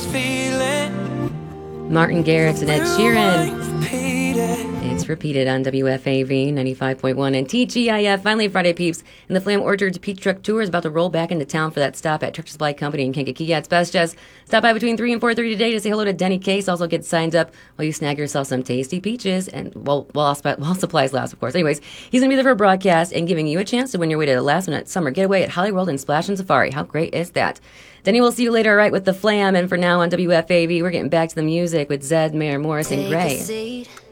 Martin Garrix and Ed Sheeran. It's repeated on WFAV 95.1 and TGIF. Finally, Friday, peeps. And the Flam Orchards Peach Truck Tour is about to roll back into town for that stop at Tractor Supply Company in Kankakee. It's best just stop by between 3 and 4:30 today to say hello to Denny Case. Also get signed up while you snag yourself some tasty peaches, and while supplies last, of course. Anyways, he's going to be there for a broadcast and giving you a chance to win your way to the last-minute summer getaway at Hollyworld and Splash and Safari. How great is that? Denny, we'll see you later, all right, with the Flam. And for now on WFAV, we're getting back to the music with Zed, Mayer, Morris, and Gray.